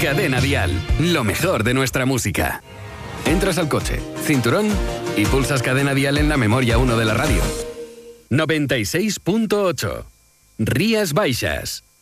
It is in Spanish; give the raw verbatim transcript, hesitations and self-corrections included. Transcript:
Cadena Dial, lo mejor de nuestra música. Entras al coche, cinturón y pulsas Cadena Dial en la memoria uno de la radio. noventa y seis punto ocho. Rías Baixas.